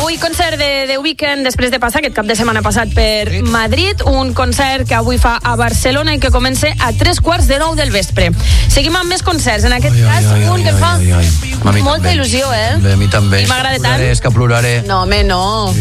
Avui concert de The Weeknd després de passar aquest cap de setmana passat per Madrid, un concert que avui fa a Barcelona i que comença a 3:15 del vespre. Seguim amb més concerts, en aquest cas un que fa molta il·lusió, A mi també. I m'agrada tant. És que ploraré. No, home, no.